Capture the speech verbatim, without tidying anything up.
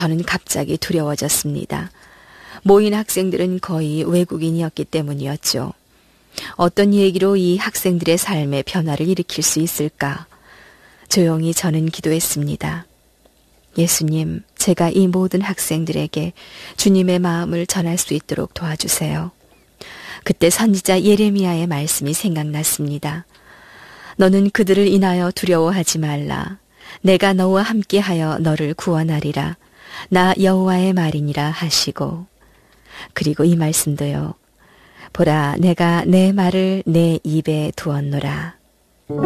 저는 갑자기 두려워졌습니다. 모인 학생들은 거의 외국인이었기 때문이었죠. 어떤 얘기로 이 학생들의 삶에 변화를 일으킬 수 있을까? 조용히 저는 기도했습니다. 예수님, 제가 이 모든 학생들에게 주님의 마음을 전할 수 있도록 도와주세요. 그때 선지자 예레미야의 말씀이 생각났습니다. 너는 그들을 인하여 두려워하지 말라. 내가 너와 함께하여 너를 구원하리라. 나 여호와의 말이니라 하시고. 그리고 이 말씀도요. 보라, 내가 내 말을 내 입에 두었노라.